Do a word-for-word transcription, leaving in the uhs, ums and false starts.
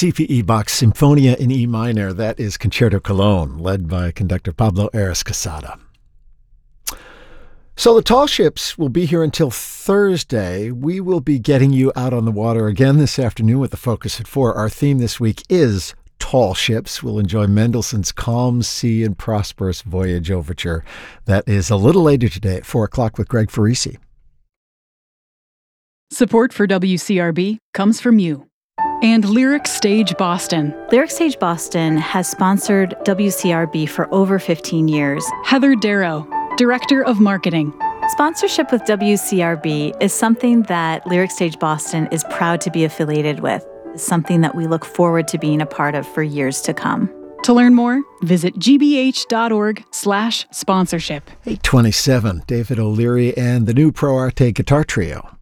C P E Bach's Symphonia in E minor. That is Concerto Cologne, led by conductor Pablo Ares Casada. So the tall ships will be here until Thursday. We will be getting you out on the water again this afternoon with the Focus at four. Our theme this week is tall ships. We'll enjoy Mendelssohn's Calm Sea and Prosperous Voyage Overture. That is a little later today at four o'clock with Greg Farisi. Support for W C R B comes from you and Lyric Stage Boston. Lyric Stage Boston has sponsored W C R B for over fifteen years. Heather Darrow, Director of Marketing. Sponsorship with W C R B is something that Lyric Stage Boston is proud to be affiliated with. It's something that we look forward to being a part of for years to come. To learn more, visit gbh.org slash sponsorship. eight twenty-seven, David O'Leary and the new Pro Arte Guitar Trio.